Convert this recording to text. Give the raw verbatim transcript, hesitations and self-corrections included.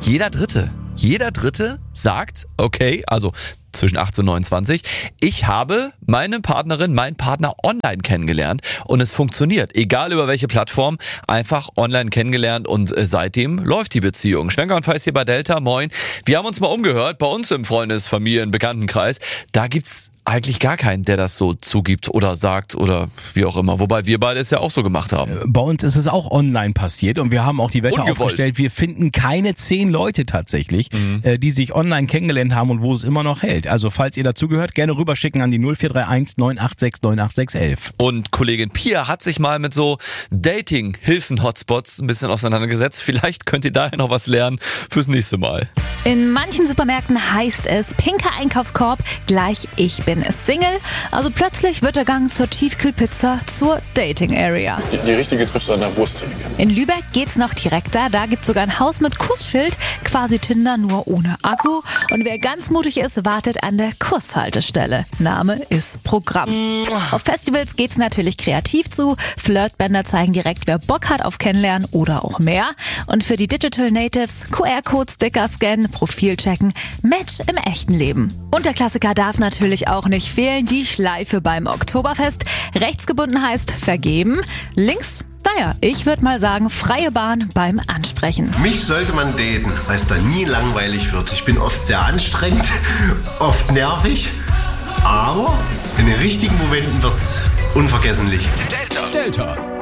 Jeder Dritte. Jeder Dritte sagt, okay, also zwischen achtzehn und neunundzwanzig, ich habe meine Partnerin, meinen Partner online kennengelernt und es funktioniert. Egal über welche Plattform, einfach online kennengelernt und seitdem läuft die Beziehung. Schwenker und Feist hier bei Delta, moin. Wir haben uns mal umgehört, bei uns im Freundes-, Familien-, Bekanntenkreis, da gibt's eigentlich gar keinen, der das so zugibt oder sagt oder wie auch immer. Wobei wir beide es ja auch so gemacht haben. Bei uns ist es auch online passiert und wir haben auch die Wette Ungewollt. aufgestellt. Wir finden keine zehn Leute tatsächlich, mhm. die sich online kennengelernt haben und wo es immer noch hält. Also falls ihr dazugehört, gerne rüberschicken an die null vier drei eins neun acht sechs neun acht sechs elf. Und Kollegin Pia hat sich mal mit so Dating-Hilfen-Hotspots ein bisschen auseinandergesetzt. Vielleicht könnt ihr daher noch was lernen fürs nächste Mal. In manchen Supermärkten heißt es, pinker Einkaufskorb, gleich ich bin Single. Also plötzlich wird der Gang zur Tiefkühlpizza zur Dating-Area. Die, die richtige triffst du an der Wursttheke. In Lübeck geht's noch direkter. Da gibt's sogar ein Haus mit Kussschild, quasi Tinder, nur ohne Akku. Und wer ganz mutig ist, wartet an der Kusshaltestelle. Name ist Programm. Auf Festivals geht's natürlich kreativ zu. Flirtbänder zeigen direkt, wer Bock hat auf Kennenlernen oder auch mehr. Und für die Digital Natives Q R-Code, Sticker scannen, Profil checken, Match im echten Leben. Und der Klassiker darf natürlich auch nicht fehlen, die Schleife beim Oktoberfest. Rechtsgebunden heißt vergeben, links, naja, ich würde mal sagen, freie Bahn beim Ansprechen. Mich sollte man daten, weil es da nie langweilig wird. Ich bin oft sehr anstrengend, oft nervig, aber in den richtigen Momenten wird's unvergesslich. Delta. Delta.